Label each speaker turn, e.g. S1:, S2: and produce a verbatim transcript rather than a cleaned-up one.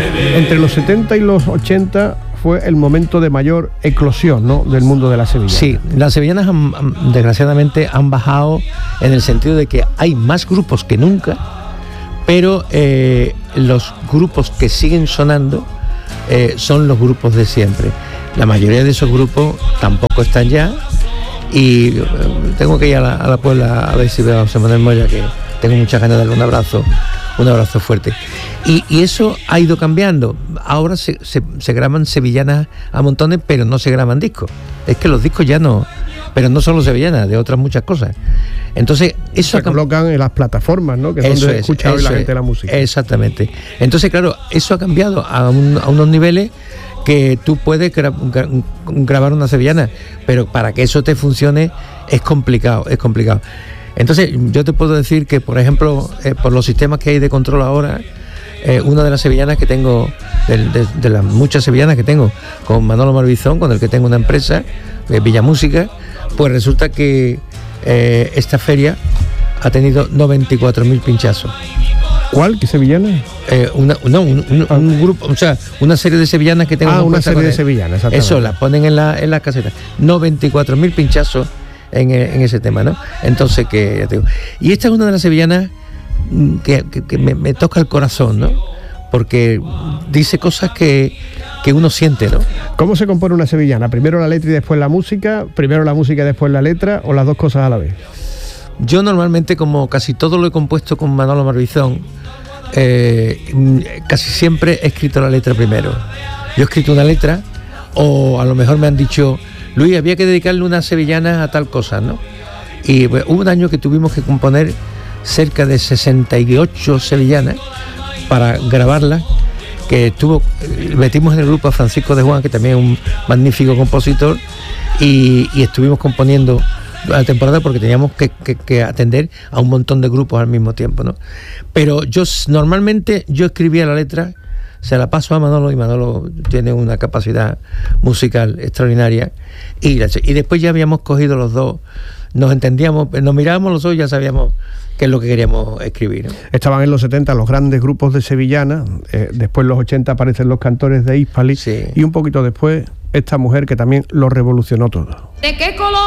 S1: Entre los setenta y los ochenta fue el momento de mayor eclosión, ¿no?, del mundo de la sevillana.
S2: Sí, las sevillanas han, han, desgraciadamente han bajado en el sentido de que hay más grupos que nunca, pero eh, los grupos que siguen sonando eh, son los grupos de siempre. La mayoría de esos grupos tampoco están ya, y eh, tengo que ir a la, a la Puebla a ver si veo a José Manuel Moya, que tengo muchas ganas de darle un abrazo, un abrazo fuerte. Y, y eso ha ido cambiando. Ahora se, se, se graban sevillanas a montones, pero no se graban discos. Es que los discos ya no, pero no solo sevillanas, de otras muchas cosas. Entonces, eso
S1: se colocan en las plataformas, ¿no?, que es donde escucha hoy la gente la música.
S2: Exactamente. Entonces, claro, eso ha cambiado a, un, a unos niveles que tú puedes gra- gra- grabar una sevillana, pero para que eso te funcione es complicado, es complicado. Entonces, yo te puedo decir que, por ejemplo, eh, por los sistemas que hay de control ahora, eh, una de las sevillanas que tengo, de, de, de las muchas sevillanas que tengo, con Manolo Marbizón, con el que tengo una empresa, eh, Villa Música, pues resulta que eh, esta feria ha tenido noventa y cuatro mil pinchazos.
S1: ¿Cuál? ¿Qué sevillana?
S2: Eh, una, no, un, un, ah. un grupo, o sea, una serie de sevillanas que tengo.
S1: Ah, una serie de sevillanas, exactamente.
S2: Eso, las ponen en la, en las casetas. noventa y cuatro mil pinchazos en, en ese tema, ¿no? Entonces, que ya te digo. Y esta es una de las sevillanas que, que, que me, me toca el corazón, ¿no? Porque dice cosas que, que uno siente, ¿no?
S1: ¿Cómo se compone una sevillana? ¿Primero la letra y después la música? ¿Primero la música y después la letra? ¿O las dos cosas a la vez?
S2: Yo normalmente, como casi todo lo he compuesto con Manolo Marbizón, eh, casi siempre he escrito la letra primero. Yo he escrito una letra, o a lo mejor me han dicho, Luis, había que dedicarle una sevillana a tal cosa, ¿no? Y pues, hubo un año que tuvimos que componer cerca de sesenta y ocho sevillanas para grabarlas, que estuvo, metimos en el grupo a Francisco de Juan, que también es un magnífico compositor, y, y estuvimos componiendo la temporada porque teníamos que, que, que atender a un montón de grupos al mismo tiempo, ¿no? Pero yo normalmente yo escribía la letra, se la paso a Manolo, y Manolo tiene una capacidad musical extraordinaria, y, y después ya habíamos cogido los dos, nos entendíamos, nos mirábamos los dos y ya sabíamos qué es lo que queríamos escribir, ¿no?
S1: Estaban en los setenta los grandes grupos de sevillana, eh, después en los ochenta aparecen los cantores de Hispali, sí. Y un poquito después esta mujer que también lo revolucionó todo.
S3: ¿De qué color?